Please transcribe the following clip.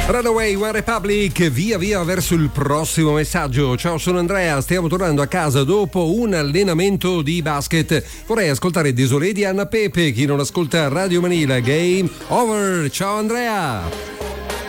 Runaway One Republic, via via verso il prossimo messaggio. Ciao, sono Andrea, stiamo tornando a casa dopo un allenamento di basket. Vorrei ascoltare Désolé di Anna Pepe. Chi non ascolta Radio Manila, Game Over. Ciao Andrea.